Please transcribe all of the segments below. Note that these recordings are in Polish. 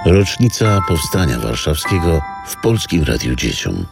Rocznica Powstania Warszawskiego w Polskim Radiu Dzieciom.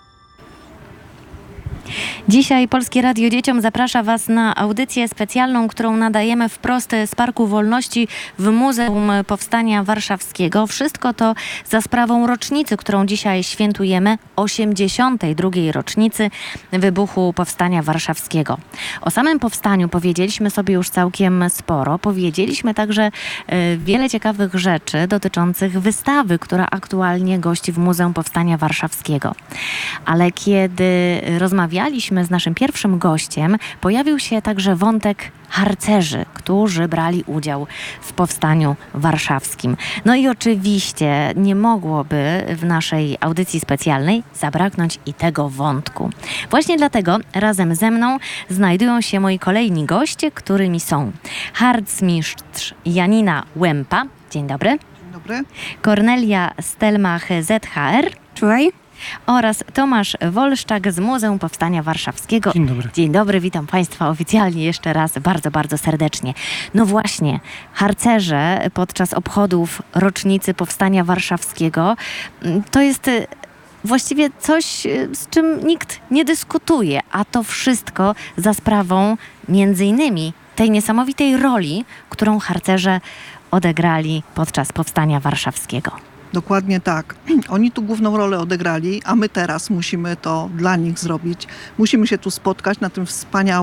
Dzisiaj Polskie Radio Dzieciom zaprasza Was na audycję specjalną, którą nadajemy wprost z Parku Wolności w Muzeum Powstania Warszawskiego. Wszystko to za sprawą rocznicy, którą dzisiaj świętujemy, 82. rocznicy wybuchu Powstania Warszawskiego. O samym powstaniu powiedzieliśmy sobie już całkiem sporo. Powiedzieliśmy także wiele ciekawych rzeczy dotyczących wystawy, która aktualnie gości w Muzeum Powstania Warszawskiego. Ale kiedy rozmawialiśmy z naszym pierwszym gościem, pojawił się także wątek harcerzy, którzy brali udział w Powstaniu Warszawskim. No i oczywiście nie mogłoby w naszej audycji specjalnej zabraknąć i tego wątku. Właśnie dlatego razem ze mną znajdują się moi kolejni goście, którymi są harcmistrz Janina Łępa. Dzień dobry. Dzień dobry. Kornelia Stelmach, ZHR. Czuwaj. Oraz Tomasz Wolszczak z Muzeum Powstania Warszawskiego. Dzień dobry. Dzień dobry, witam Państwa oficjalnie jeszcze raz bardzo, bardzo serdecznie. No właśnie, harcerze podczas obchodów rocznicy Powstania Warszawskiego to jest właściwie coś, z czym nikt nie dyskutuje, a to wszystko za sprawą między innymi tej niesamowitej roli, którą harcerze odegrali podczas Powstania Warszawskiego. Dokładnie tak. Oni tu główną rolę odegrali, a my teraz musimy to dla nich zrobić. Musimy się tu spotkać na tym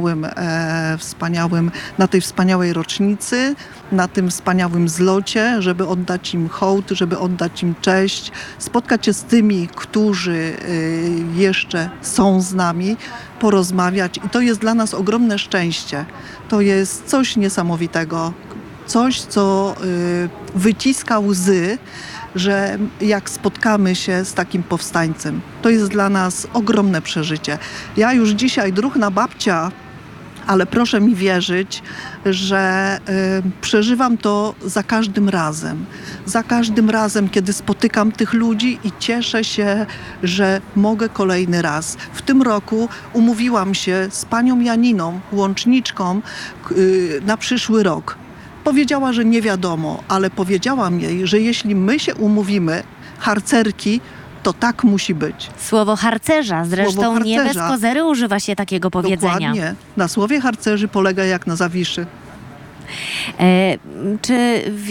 na tej wspaniałej rocznicy, na tym wspaniałym zlocie, żeby oddać im hołd, żeby oddać im cześć, spotkać się z tymi, którzy jeszcze są z nami, porozmawiać. I to jest dla nas ogromne szczęście. To jest coś niesamowitego, coś, co wyciska łzy, że jak spotkamy się z takim powstańcem. To jest dla nas ogromne przeżycie. Ja już dzisiaj druhna babcia, ale proszę mi wierzyć, że przeżywam to za każdym razem. Za każdym razem, kiedy spotykam tych ludzi i cieszę się, że mogę kolejny raz. W tym roku umówiłam się z panią Janiną, łączniczką, na przyszły rok. Powiedziała, że nie wiadomo, ale powiedziałam jej, że jeśli my się umówimy, harcerki, to tak musi być. Słowo harcerza, zresztą nie bez kozery używa się takiego powiedzenia. Dokładnie. Na słowie harcerzy polega jak na zawiszy. Czy